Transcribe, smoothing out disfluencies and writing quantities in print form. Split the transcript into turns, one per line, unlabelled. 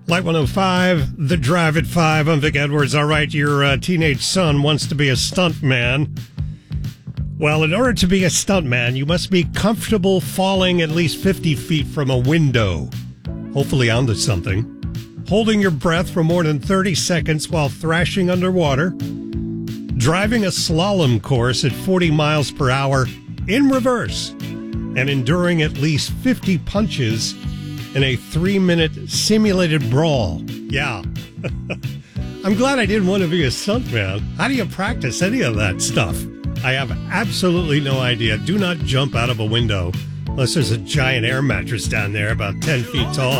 Light 105, The Drive at 5. I'm Vic Edwards. All right, your teenage son wants to be a stuntman. Well, in order to be a stuntman, you must be comfortable falling at least 50 feet from a window, hopefully onto something, holding your breath for more than 30 seconds while thrashing underwater, driving a slalom course at 40 miles per hour in reverse, and enduring at least 50 punches in a 3-minute simulated brawl. Yeah. I'm glad I didn't want to be a stuntman. How do you practice any of that stuff? I have absolutely no idea. Do not jump out of a window unless there's a giant air mattress down there about 10 feet tall.